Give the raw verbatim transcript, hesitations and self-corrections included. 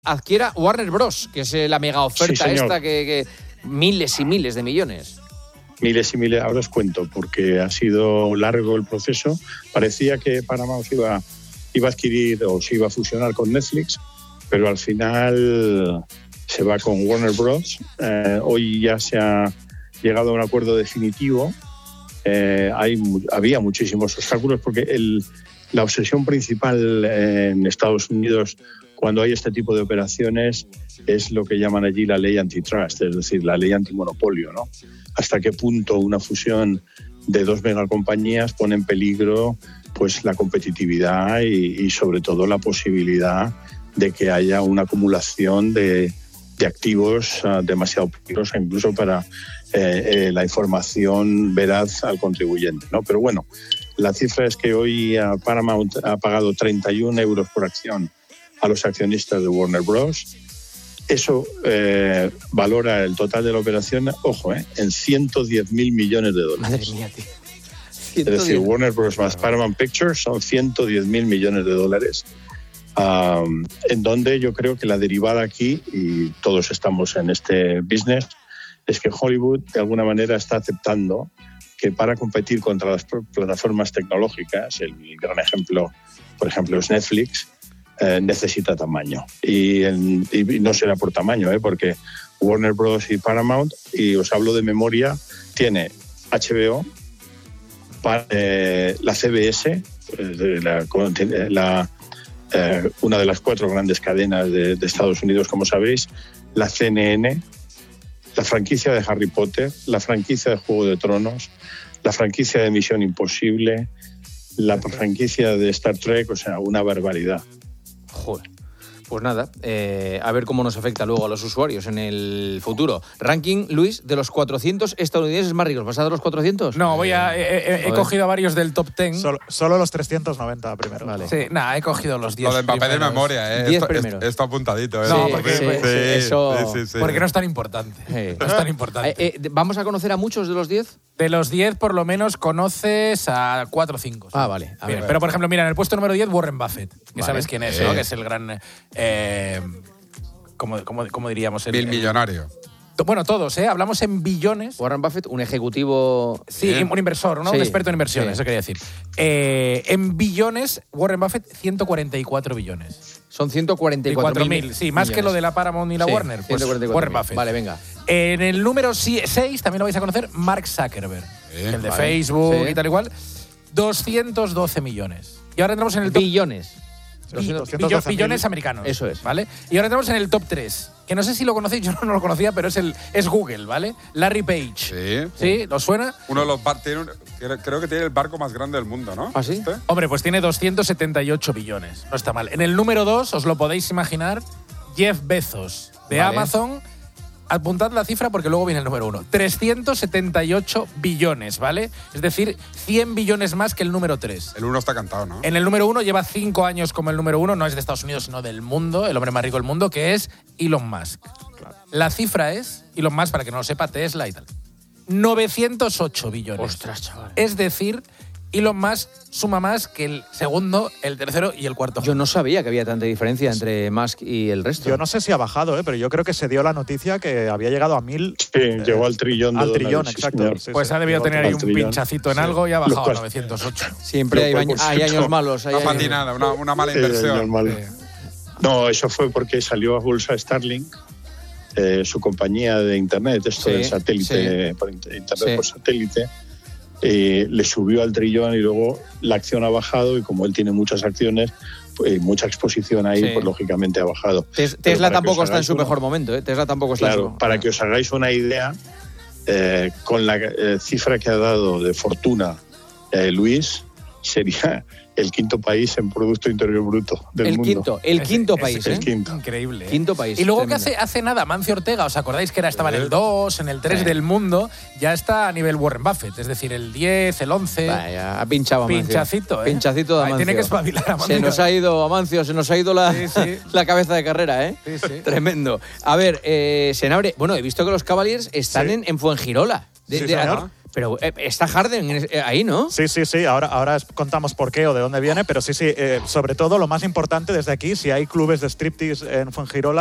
adquiera Warner Bros., que es la mega oferta sí, esta que, que miles y miles de millones. Miles y miles, ahora os cuento, porque ha sido largo el proceso. Parecía que Paramount iba, iba a adquirir o se iba a fusionar con Netflix, pero al final se va con Warner Bros. Eh, hoy ya se ha llegado a un acuerdo definitivo. Eh, hay, había muchísimos obstáculos porque el, la obsesión principal en Estados Unidos cuando hay este tipo de operaciones es lo que llaman allí la ley antitrust, es decir, la ley antimonopolio, ¿no? Hasta qué punto una fusión de dos megacompañías pone en peligro pues, la competitividad y, y sobre todo la posibilidad de que haya una acumulación de, de activos uh, demasiado peligrosa incluso para eh, eh, la información veraz al contribuyente, ¿no? Pero bueno, la cifra es que hoy uh, Paramount ha pagado treinta y un euros por acción a los accionistas de Warner Bros. Eso eh, valora el total de la operación, ojo, eh, en ciento diez mil millones de dólares. Madre mía, tío. Es decir, Warner Bros. Más Paramount Pictures son ciento diez mil millones de dólares. Um, en donde yo creo que la derivada aquí, y todos estamos en este business, es que Hollywood de alguna manera está aceptando que para competir contra las plataformas tecnológicas, el gran ejemplo, por ejemplo, es Netflix, eh, necesita tamaño. Y, en, y no será por tamaño, ¿eh? Porque Warner Bros. Y Paramount, y os hablo de memoria, tiene H B O, pa, eh, la C B S, eh, la, la Eh, una de las cuatro grandes cadenas de, de Estados Unidos, como sabéis, la C N N, la franquicia de Harry Potter, la franquicia de Juego de Tronos, la franquicia de Misión Imposible, la franquicia de Star Trek, o sea, una barbaridad. Joder. Pues nada, eh, a ver cómo nos afecta luego a los usuarios en el futuro. Ranking, Luis, de los cuatrocientos estadounidenses más ricos. ¿Vas a dar los cuatrocientos? No, voy a, he, he, he cogido a varios del top diez. Solo, solo los trescientos noventa primero. Vale. Sí, nada, he cogido los diez. Lo del papel de memoria, ¿eh? diez Esto, primeros. esto apuntadito, ¿eh? No, Sí, porque, sí, porque, sí, eso... sí, sí, sí. porque no es tan importante. Sí. No es tan importante. Eh, eh, ¿Vamos a conocer a muchos de los diez? De los diez, por lo menos, conoces a cuatro o cinco. Ah, vale. A Mira, ver. pero, por ejemplo, mira, en el puesto número diez, Warren Buffett. Que Vale. sabes quién es, Sí. ¿no? Que es el gran... Eh, ¿cómo, cómo, cómo diríamos? El, Bill millonario. el- bueno, todos, ¿eh? Hablamos en billones. Warren Buffett, un ejecutivo... Sí, Bien. un inversor, ¿no? Sí, Un experto en inversiones, sí. eso quería decir. Eh, en billones, Warren Buffett, ciento cuarenta y cuatro billones. Son ciento cuarenta y cuatro mil. Sí, más que lo de la Paramount y la Sí, Warner. Pues ciento cuarenta y cuatro Warren mil. Buffett. Vale, venga. En el número seis, también lo vais a conocer, Mark Zuckerberg. Sí, el de vale. Facebook Sí. y tal igual. doscientos doce millones. Y ahora entramos en el top... Billones. Bi- doscientos billo- doce mil. billones americanos. Eso es. ¿Vale? Y ahora entramos en el top tres. Que no sé si lo conocéis, yo no lo conocía, pero es, el, es Google, ¿vale? Larry Page. Sí. ¿Sí? ¿Os suena? Uno de los bar- tiene un- creo creo que tiene el barco más grande del mundo, ¿no? ¿Ah, sí? Este. Hombre, pues tiene doscientos setenta y ocho billones. No está mal. En el número dos, os lo podéis imaginar, Jeff Bezos, de Vale. Amazon. Apuntad la cifra porque luego viene el número uno. trescientos setenta y ocho billones, ¿vale? Es decir, cien billones más que el número tres. El uno está cantado, ¿no? En el número uno lleva cinco años como el número uno, no es de Estados Unidos, sino del mundo, el hombre más rico del mundo, que es Elon Musk. La cifra es, Elon Musk, para que no lo sepa, Tesla y tal, novecientos ocho billones. Ostras, chaval. Es decir, Elon Musk suma más que el segundo, el tercero y el cuarto. Yo no sabía que había tanta diferencia entre Musk y el resto. Yo no sé si ha bajado, ¿eh? Pero yo creo que se dio la noticia que había llegado a mil. Sí, llegó al trillón de Al trillón, dólares, sí, exacto. señor. Sí, Pues sí, ha debido llegó tener ahí al un trillón. pinchacito en Sí. algo y ha bajado Lo a cual- novecientos ocho. Siempre hay, Lo cual, baño- por hay cierto, años malos. Hay Una años- patinada, una, una mala Eh, inversión. normal. Eh, No, eso fue porque salió a bolsa Starlink, eh, su compañía de internet, esto Sí, de satélite, sí. por inter- internet Sí. por satélite, eh, le subió al trillón y luego la acción ha bajado y como él tiene muchas acciones, pues, mucha exposición ahí, Sí. pues lógicamente ha bajado. Tes- Pero Tesla para que tampoco os está en hagáis su una- mejor momento, ¿eh? Tesla tampoco está en Claro, su... para que os hagáis una idea, eh, con la eh, cifra que ha dado de fortuna eh, Luis, sería el quinto país en Producto Interior Bruto del El mundo. quinto, el Es- quinto es- país, el ¿eh? quinto. Increíble. ¿eh? Quinto país. Y luego que tremendo. hace, hace nada, Mancio Ortega, ¿os acordáis que era, estaba en el dos, en el tres Sí. del mundo? Ya está a nivel Warren Buffett, es decir, el diez, el once. Vaya, ha pinchado Amancio. Pinchacito, ¿eh? Pinchacito de Ahí Amancio. tiene que espabilar a Amancio. Se nos ha ido, Amancio, se nos ha ido la, Sí, sí. la cabeza de carrera, ¿eh? Sí, sí. Tremendo. A ver, eh, Senabre, bueno, he visto que los Cavaliers están Sí. en, en Fuengirola. De- Sí, de- señor. Pero eh, está Harden en- eh, ahí, ¿no? Sí, sí, sí. Ahora, ahora es- contamos por qué o de dónde viene, pero sí, sí. eh, sobre todo, lo más importante desde aquí, si hay clubes de striptease en Fuengirola,